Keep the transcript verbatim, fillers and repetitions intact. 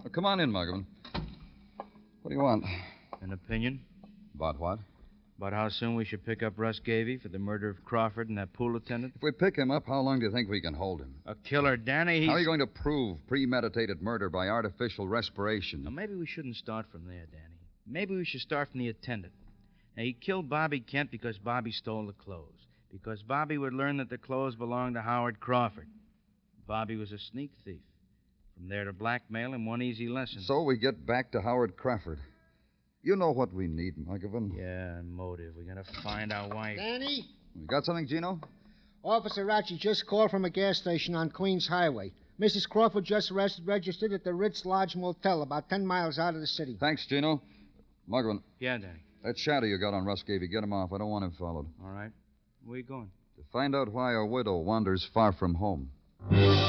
Well, come on in, Muggavan. What do you want? An opinion? About what? About how soon we should pick up Russ Gavey for the murder of Crawford and that pool attendant? If we pick him up, how long do you think we can hold him? A killer, Danny. He's... How are you going to prove premeditated murder by artificial respiration? Now, maybe we shouldn't start from there, Danny. Maybe we should start from the attendant. Now, he killed Bobby Kent because Bobby stole the clothes. Because Bobby would learn that the clothes belonged to Howard Crawford. Bobby was a sneak thief. From there to blackmail him, one easy lesson. So we get back to Howard Crawford. You know what we need, Muggavan. Yeah, motive. We gotta find out why... Danny? You got something, Gino? Officer Ratchie just called from a gas station on Queens Highway. Missus Crawford just res- registered at the Ritz Lodge Motel about ten miles out of the city. Thanks, Gino. Muggavan. Yeah, Danny. That shadow you got on Russ Gavey, get him off. I don't want him followed. All right. Where you going? To find out why a widow wanders far from home.